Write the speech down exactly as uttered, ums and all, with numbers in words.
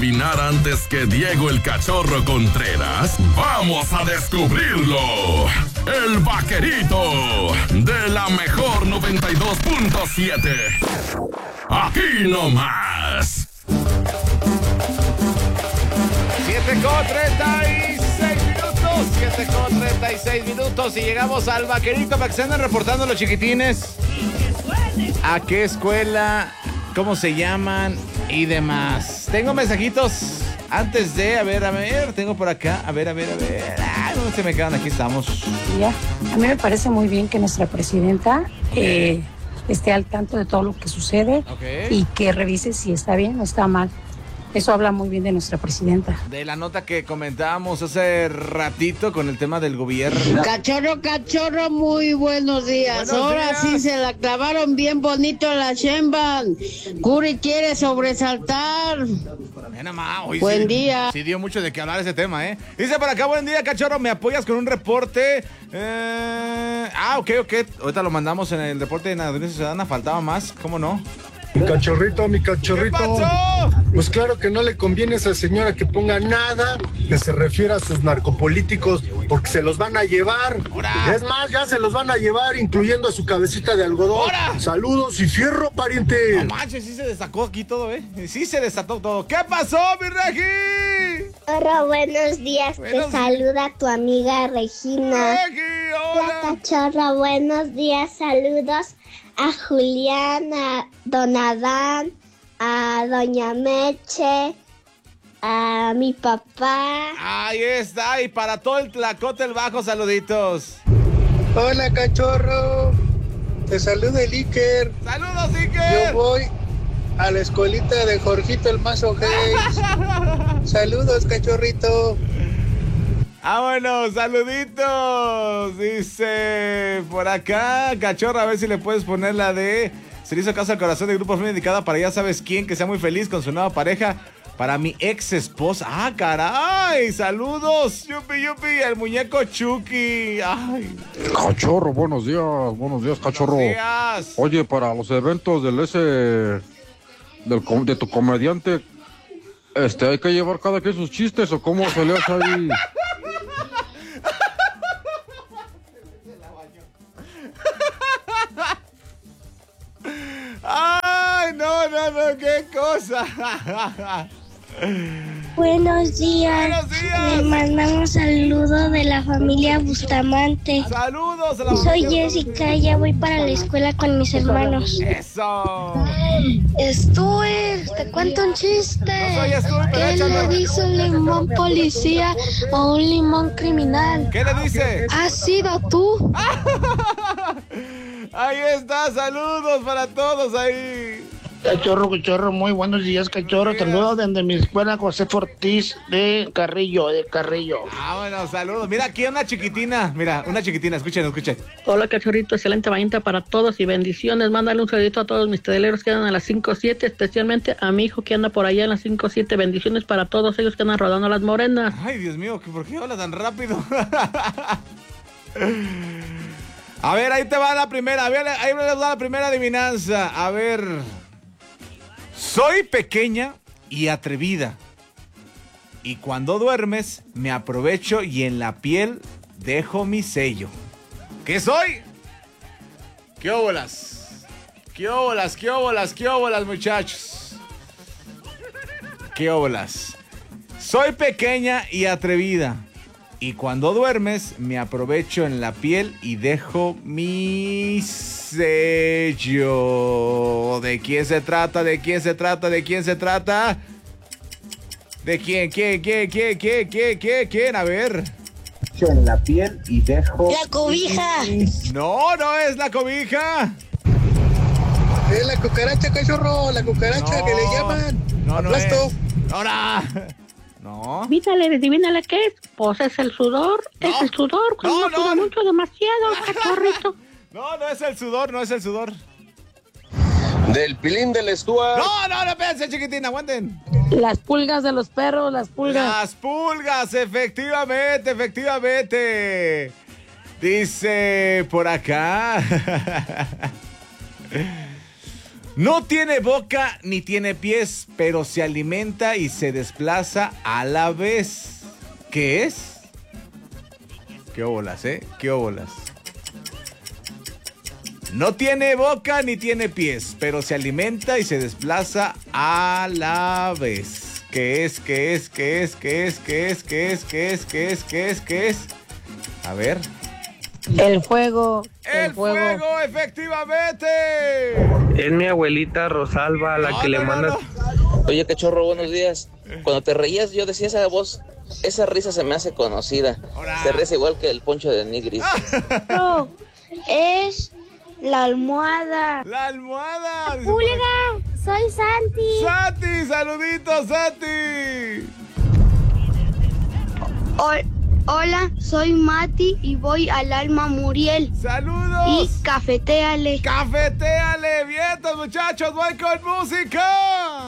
Opinar antes que Diego el Cachorro Contreras. Vamos a descubrirlo. El Vaquerito de la mejor noventa y dos punto siete. Aquí nomás. siete con treinta y seis minutos. siete con treinta y seis minutos. Y llegamos al Vaquerito para que se anden reportando los chiquitines. ¿A qué escuela? ¿Cómo se llaman? Y demás. Tengo mensajitos antes de, a ver, a ver, tengo por acá, a ver, a ver, a ver. Ay, ¿dónde se me quedan? Aquí estamos. Ya. A mí me parece muy bien que nuestra presidenta eh, esté al tanto de todo lo que sucede, okay, y que revise si está bien o está mal. Eso habla muy bien de nuestra presidenta. De la nota que comentábamos hace ratito con el tema del gobierno. Cachorro, cachorro, muy buenos días. Buenos Ahora días. sí se la clavaron bien bonito a la Sheinbaum. Curi quiere sobresaltar. Ven nomás, hoy Buen sí, día. Sí dio mucho de qué hablar ese tema, ¿eh? Dice por acá, buen día, Cachorro, ¿me apoyas con un reporte? Eh... Ah, ok, ok. Ahorita lo mandamos en el reporte de Nacional Ciudadana. Faltaba más, ¿cómo no? Mi cachorrito, mi cachorrito. ¿Qué pasó? Pues claro que no le conviene a esa señora que ponga nada que se refiera a sus narcopolíticos, porque se los van a llevar. ¡Hora! Es más, ya se los van a llevar, incluyendo a su cabecita de algodón. ¡Hora! Saludos y fierro, pariente. No manches, sí se destacó aquí todo, ¿eh? Sí se desató todo. ¿Qué pasó, mi Regi? Hola, buenos días. Buenos Te saluda tu amiga Regina. Regi, La hola. Cachorra, buenos días. Saludos a Julián, a Don Adán, a Doña Meche, a mi papá. Ahí está, y para todo el Tlacote el Bajo, saluditos. Hola, cachorro. Te saluda el Iker. ¡Saludos, Yo Iker! voy a la escuelita de Jorgito el Mazo Hayes. Saludos, cachorrito. Ah, bueno, saluditos. Dice por acá, Cachorro, a ver si le puedes poner la de Se le hizo caso al corazón del grupo Firme Indicada para ya sabes quién, que sea muy feliz con su nueva pareja. Para mi ex esposa. ¡Ah, caray! ¡Saludos! ¡Yupi, yupi! El muñeco Chucky. ¡Ay! Cachorro, buenos días. Buenos días, cachorro. Buenos días. Oye, para los eventos del ese... Del, com- de tu comediante... Este, ¿hay que llevar cada quien sus chistes o cómo se le hace ahí? ¡Ay, no, no, no! ¡Qué cosa! Buenos días. Buenos días. Le mandamos saludos de la familia Bustamante. ¡Saludos! A la Soy familia. Jessica y ya voy para la escuela con mis hermanos. ¡Eso! Estuve, te cuento un chiste. No soy Stuart, pero ¿Qué échalo. le dice un limón policía a un limón criminal? ¿Qué le dice? ¿Has sido tú? Ahí está, saludos para todos ahí. Cachorro, cachorro, muy buenos días, cachorro. Saludos desde mi escuela José Ortiz de Carrillo, de Carrillo. Ah, bueno, saludos. Mira, aquí una chiquitina. Mira, una chiquitina, escuchen, escuchen. Hola, cachorrito, excelente mañana para todos y bendiciones. Mándale un saludito a todos mis teleros que andan a las cinco siete, especialmente a mi hijo que anda por allá en las cinco siete. Bendiciones para todos ellos que andan rodando las morenas. Ay, Dios mío, ¿por qué habla tan rápido? A ver, ahí te va la primera. A ver, ahí les va la primera adivinanza. A ver. Soy pequeña y atrevida. Y cuando duermes, me aprovecho y en la piel dejo mi sello. ¿Qué soy? ¿Qué óbolas? ¿Qué óbolas? ¿Qué óbolas? ¿Qué óbolas, muchachos? ¿Qué óbolas? Soy pequeña y atrevida. Y cuando duermes, me aprovecho en la piel y dejo mi sello. ¿De quién se trata? ¿De quién se trata? ¿De quién se trata? ¿De quién? ¿Quién? ¿Quién? ¿Quién? ¿Quién? ¿Quién? ¿Quién? ¿Quién? A ver. En la piel y dejo... La cobija. No, no es la cobija. Es la cucaracha, cachorro, la cucaracha No, que le llaman. No, no Aplasto. es. ¡Ahora! No. Adivínale, adivínale qué es. Pues es el sudor, No. es el sudor. Cuando No, suda no. mucho, demasiado, cachorrito. No, no es el sudor, no es el sudor. Del pilín del Stuart. No, no, no, espérense, chiquitín, aguanten. Las pulgas de los perros, las pulgas. Las pulgas, efectivamente, efectivamente. Dice por acá. No tiene boca ni tiene pies, pero se alimenta y se desplaza a la vez. ¿Qué es? Qué óbolas, ¿eh? Qué óbolas. No tiene boca ni tiene pies, pero se alimenta y se desplaza a la vez. ¿Qué es? ¿Qué es? ¿Qué es? ¿Qué es? ¿Qué es? ¿Qué es? ¿Qué es? ¿Qué es? ¿Qué es? ¿Qué es? A ver. El fuego. El, el fuego. fuego, efectivamente. Es mi abuelita Rosalba la no, que no, le no, manda. No. Oye, cachorro, buenos días. Cuando te reías, yo decía esa voz, esa risa se me hace conocida. Hola. Se ríe igual que el Poncho de Nigris. No, es la almohada. La almohada. Pulga, soy Santi. Santi, saluditos, Santi. Hola. Hola, soy Mati y voy al Alma Muriel. ¡Saludos! Y cafetéale. ¡Cafetéale! ¡Vientos, muchachos! ¡Voy con música!